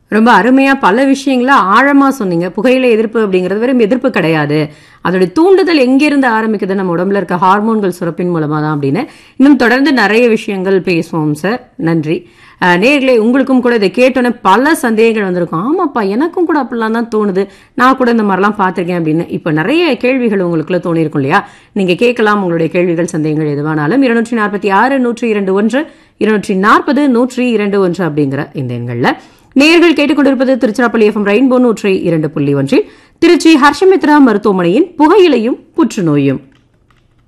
ரொம்ப அருமையா பல விஷயங்கள ஆழமா சொன்னீங்க. புகையிலை எதிர்ப்பு அப்படிங்கிறது வெறும் எதிர்ப்பு கிடையாது. அதோட தூண்டுதல் எங்கிருந்து ஆரம்பிக்குது, நம்ம உடம்புல இருக்க ஹார்மோன்கள் சுரப்பின் மூலமா தான் அப்படின்னு இன்னும் தொடர்ந்து நிறைய விஷயங்கள் பேசுவோம் சார். நன்றி. நேர்களே, உங்களுக்கும் கூட இதை கேட்டோன்னே பல சந்தேகங்கள் வந்திருக்கும். ஆமாப்பா, எனக்கும் கூட அப்படிலாம் தான் தோணுது, நான் கூட இந்த மாதிரிலாம் பார்த்துருக்கேன் அப்படின்னு. இப்போ நிறைய கேள்விகள் உங்களுக்குள்ள தோணிருக்கும் இல்லையா? நீங்க கேட்கலாம் உங்களுடைய கேள்விகள், சந்தேகங்கள் எதுவானாலும் 246 102 1 240 102 அப்படிங்கிற இந்த எண்கள்ல. நேயர்கள் கேட்டுக்கொண்டிருப்பது திருச்சிராப்பள்ளி FM ரெயின்போ 102.1 திருச்சி ஹர்ஷமித்ரா மருத்துவமனையின் புகையிலையும் புற்றுநோயும்.